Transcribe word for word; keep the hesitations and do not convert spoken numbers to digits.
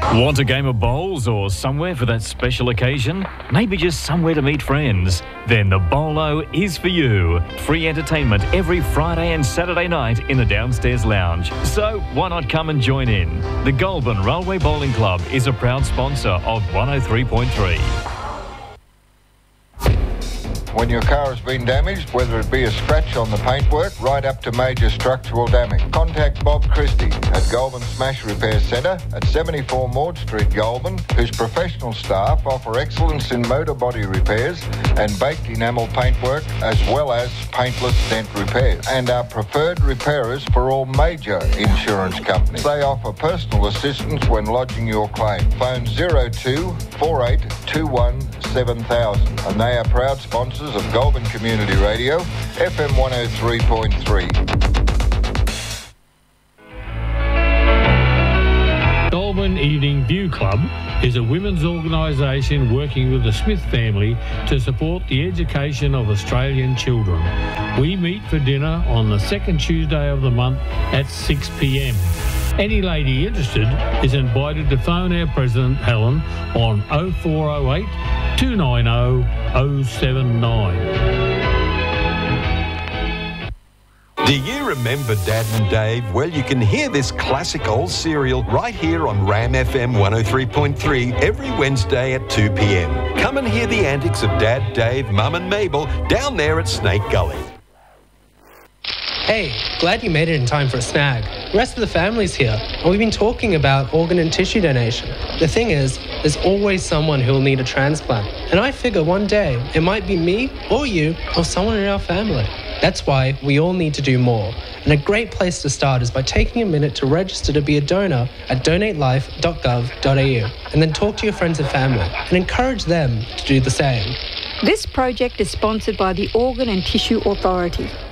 Want a game of bowls or somewhere for that special occasion? Maybe just somewhere to meet friends? Then the Bolo is for you. Free entertainment every Friday and Saturday night in the downstairs lounge. So why not come and join in? The Goulburn Railway Bowling Club is a proud sponsor of one oh three point three. When your car has been damaged, whether it be a scratch on the paintwork right up to major structural damage, contact Bob Christie at Goulburn Smash Repair Centre at seventy-four Maud Street, Goulburn, whose professional staff offer excellence in motor body repairs and baked enamel paintwork as well as paintless dent repairs, and are preferred repairers for all major insurance companies. They offer personal assistance when lodging your claim. Phone zero two four eight two one seven thousand, and they are proud sponsors of Goulburn Community Radio, F M one oh three point three. Goulburn Evening View Club is a women's organisation working with the Smith family to support the education of Australian children. We meet for dinner on the second Tuesday of the month at six p m. Any lady interested is invited to phone our President, Helen, on oh four oh eight, two nine oh, oh seven nine. Do you remember Dad and Dave? Well, you can hear this classic old serial right here on Ram F M one oh three point three every Wednesday at two p m. Come and hear the antics of Dad, Dave, Mum and Mabel down there at Snake Gully. Hey, glad you made it in time for a snag. The rest of the family's here, and we've been talking about organ and tissue donation. The thing is, there's always someone who will need a transplant, and I figure one day it might be me or you or someone in our family. That's why we all need to do more, and a great place to start is by taking a minute to register to be a donor at donate life dot gov dot a u, and then talk to your friends and family and encourage them to do the same. This project is sponsored by the Organ and Tissue Authority.